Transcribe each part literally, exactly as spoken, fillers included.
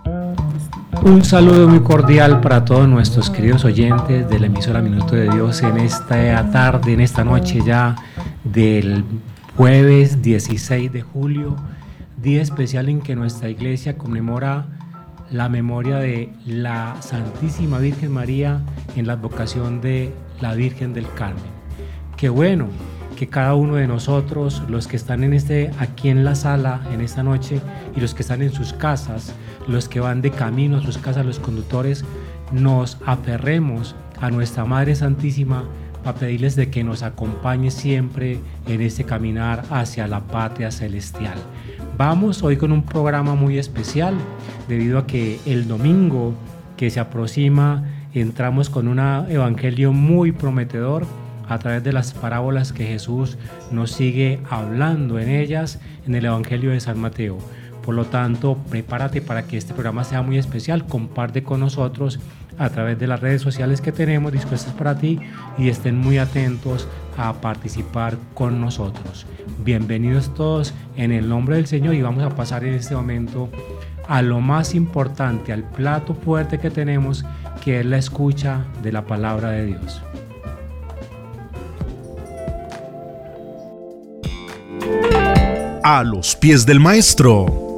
Un saludo muy cordial para todos nuestros queridos oyentes de la emisora Minuto de Dios en esta tarde, en esta noche ya del jueves dieciséis de julio, día especial en que nuestra iglesia conmemora la memoria de la Santísima Virgen María en la advocación de la Virgen del Carmen. Qué bueno que cada uno de nosotros, los que están en este, aquí en la sala en esta noche y los que están en sus casas, los que van de camino a sus casas, los conductores, nos aferremos a nuestra Madre Santísima para pedirles de que nos acompañe siempre en este caminar hacia la patria celestial. Vamos hoy con un programa muy especial debido a que el domingo que se aproxima entramos con un evangelio muy prometedor a través de las parábolas que Jesús nos sigue hablando en ellas en el Evangelio de San Mateo. Por lo tanto, prepárate para que este programa sea muy especial, comparte con nosotros a través de las redes sociales que tenemos dispuestas para ti y estén muy atentos a participar con nosotros. Bienvenidos todos en el nombre del Señor y vamos a pasar en este momento a lo más importante, al plato fuerte que tenemos, que es la escucha de la palabra de Dios. A los pies del maestro.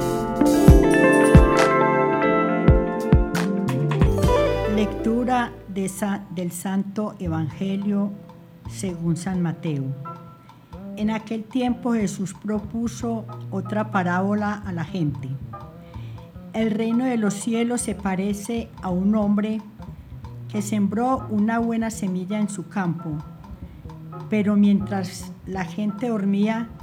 Lectura de Sa- del Santo Evangelio según San Mateo. En aquel tiempo Jesús propuso otra parábola a la gente. El reino de los cielos se parece a un hombre que sembró una buena semilla en su campo, pero mientras la gente dormía,